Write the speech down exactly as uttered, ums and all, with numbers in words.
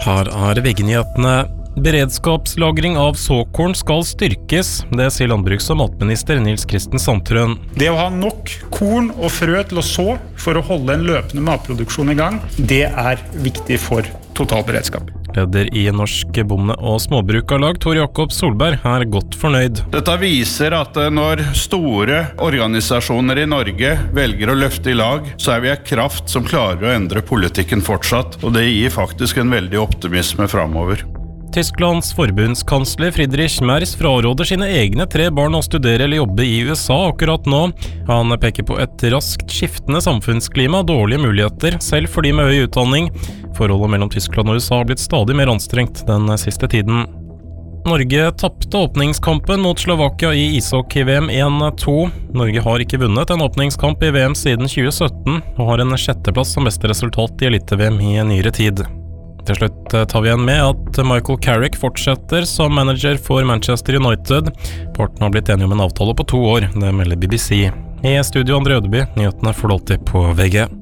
Her er V G-nyhetene. Beredskapslagring av såkorn skal styrkes, det sier landbruks- og matminister Nils Kristen Sandtrøen. Det å ha nok korn og frø til å så for å holde en løpende matproduksjon i gang, det er viktig for totalberedskap. Leder i Norsk bonde- og småbrukarlag, Tor Jakob Solberg, er godt fornøyd. Dette viser at når store organisasjoner i Norge velger å løfte i lag, så er vi en kraft som klarer å endre politikken fortsatt, og det gir faktisk en veldig optimisme fremover. Tysklands forbundskansler Friedrich Merz fraråder sine egne tre barn å studere eller jobbe i U S A akkurat nå. Han peker på et raskt skiftende samfunnsklima, dårlige muligheter, selv for de med høy utdanning. Forholdet mellom Tyskland og U S A har blitt stadig mer anstrengt den siste tiden. Norge tappte åpningskampen mot Slovakia i ishockey-V M en to. Norge har ikke vunnet en åpningskamp i V M siden tjue sytten, og har en sjetteplass som beste resultat i elite-V M i nyere tid. Til slutt tar vi igjen med at Michael Carrick fortsetter som manager for Manchester United. Partene har blitt enige om en avtale på to år, det melder B B C. I studio André Ødeby, nyhetene får du alltid på V G.